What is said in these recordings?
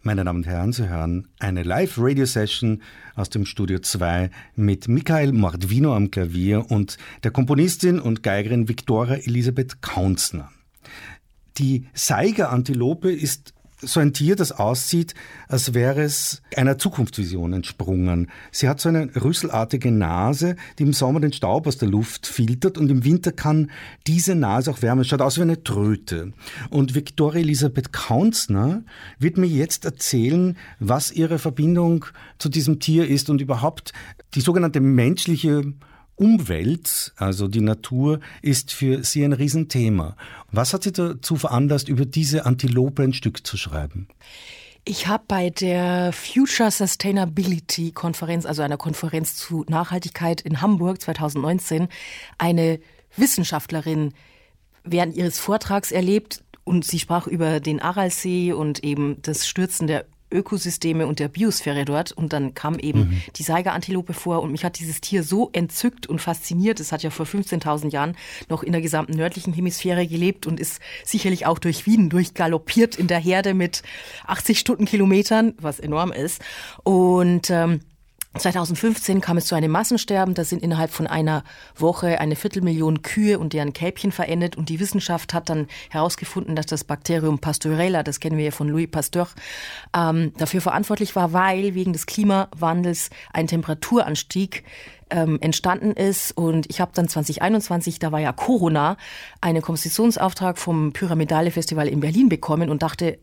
Meine Damen und Herren, Sie hören eine Live-Radio-Session aus dem Studio 2 mit Michael Mordvino am Klavier und der Komponistin und Geigerin Viktoria Elisabeth Kaunsner. Die Saiga-Antilope ist so ein Tier, das aussieht, als wäre es einer Zukunftsvision entsprungen. Sie hat so eine rüsselartige Nase, die im Sommer den Staub aus der Luft filtert und im Winter kann diese Nase auch wärmen. Es schaut aus wie eine Tröte. Und Viktoria Elisabeth Kaunsner wird mir jetzt erzählen, was ihre Verbindung zu diesem Tier ist und überhaupt die sogenannte menschliche Umwelt, also die Natur, ist für sie ein Riesenthema. Was hat Sie dazu veranlasst, über diese Antilope ein Stück zu schreiben? Ich habe bei der Future Sustainability Konferenz, also einer Konferenz zu Nachhaltigkeit in Hamburg 2019, eine Wissenschaftlerin während ihres Vortrags erlebt und sie sprach über den Aralsee und eben das Stürzen der Ökosysteme und der Biosphäre dort und dann kam eben die Saiga-Antilope vor und mich hat dieses Tier so entzückt und fasziniert. Es hat ja vor 15.000 Jahren noch in der gesamten nördlichen Hemisphäre gelebt und ist sicherlich auch durch Wien durchgaloppiert in der Herde mit 80 Stundenkilometern, was enorm ist. Und 2015 kam es zu einem Massensterben. Da sind innerhalb von einer Woche 250.000 Kühe und deren Kälbchen verendet. Und die Wissenschaft hat dann herausgefunden, dass das Bakterium Pasteurella, das kennen wir ja von Louis Pasteur, dafür verantwortlich war, weil wegen des Klimawandels ein Temperaturanstieg entstanden ist. Und ich habe dann 2021, da war ja Corona, einen Kompositionsauftrag vom Pyramidale Festival in Berlin bekommen und dachte,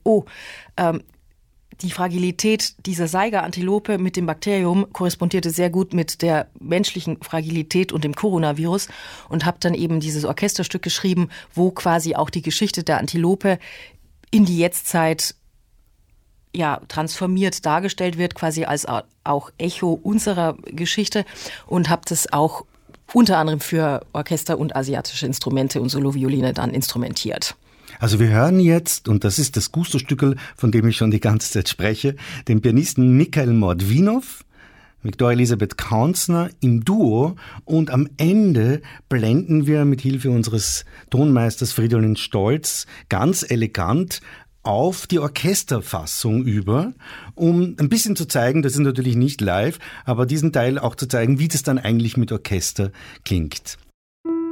die Fragilität dieser Saiga-Antilope mit dem Bakterium korrespondierte sehr gut mit der menschlichen Fragilität und dem Coronavirus und habe dann eben dieses Orchesterstück geschrieben, wo quasi auch die Geschichte der Antilope in die Jetztzeit transformiert dargestellt wird, quasi als auch Echo unserer Geschichte und habe das auch unter anderem für Orchester und asiatische Instrumente und Solovioline dann instrumentiert. Also wir hören jetzt, und das ist das Gusto-Stückel, von dem ich schon die ganze Zeit spreche, den Pianisten Michael Mordvino, Viktoria Elisabeth Kaunsner im Duo und am Ende blenden wir mit Hilfe unseres Tonmeisters Fridolin Stolz ganz elegant auf die Orchesterfassung über, um ein bisschen zu zeigen, das ist natürlich nicht live, aber diesen Teil auch zu zeigen, wie das dann eigentlich mit Orchester klingt.